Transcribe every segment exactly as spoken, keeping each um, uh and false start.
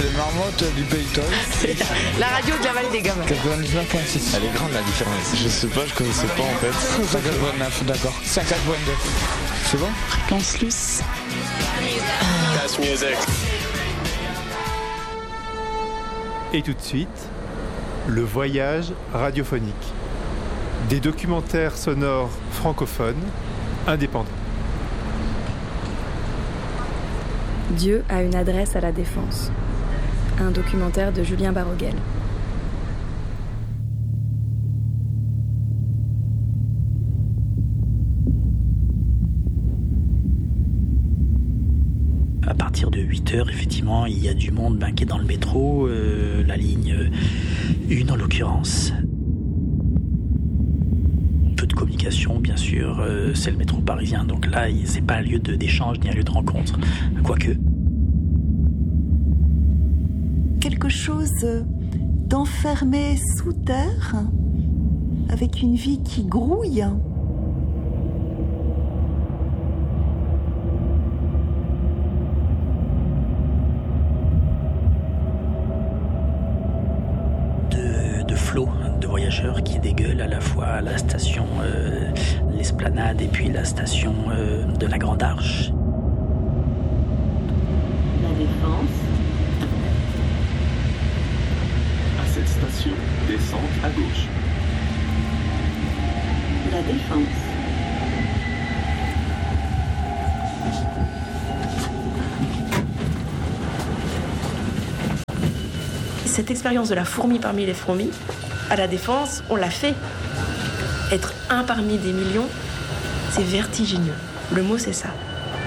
les marmottes du Pays Toy. C'est la radio de la Vallée des Gamins. quatre-vingt-dix-neuf virgule six. Elle est grande la différence. Je sais pas, je connaissais pas en fait. cinquante virgule neuf, d'accord. cinquante virgule deux. C'est bon? Fréquence Luce. Best music. Et tout de suite, le voyage radiophonique. Des documentaires sonores francophones indépendants. Dieu a une adresse à la Défense. Un documentaire de Julien Baroguel. À partir de huit heures, effectivement, il y a du monde ben, qui est dans le métro, euh, la ligne un en l'occurrence. Peu de communication, bien sûr, euh, c'est le métro parisien, donc là, c'est pas un lieu de, d'échange ni un lieu de rencontre, quoique. Quelque chose d'enfermé sous terre, avec une vie qui grouille. De voyageurs qui dégueulent à la fois à la station euh, l'Esplanade et puis la station euh, de la Grande Arche. La Défense. À cette station, descente à gauche. La Défense. Cette expérience de la fourmi parmi les fourmis, à la Défense, on l'a fait. Être un parmi des millions, c'est vertigineux. Le mot, c'est ça.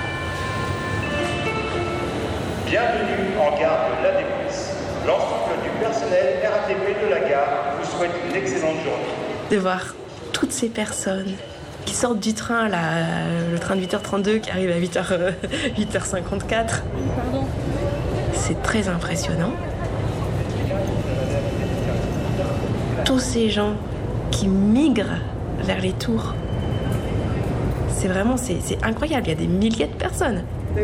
Bienvenue en gare de La Défense. L'ensemble du personnel R A T P de la gare vous souhaite une excellente journée. De voir toutes ces personnes qui sortent du train, là, le train de huit heures trente-deux qui arrive à huit heures cinquante-quatre. Pardon. C'est très impressionnant. Tous ces gens qui migrent vers les tours. C'est vraiment, c'est, c'est incroyable, il y a des milliers de personnes.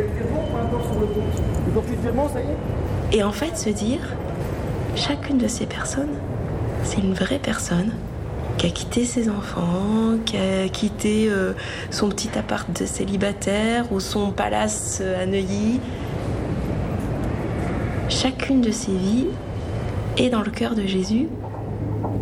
Et en fait, se dire, chacune de ces personnes, c'est une vraie personne qui a quitté ses enfants, qui a quitté euh, son petit appart de célibataire ou son palace à Neuilly. Chacune de ces vies est dans le cœur de Jésus.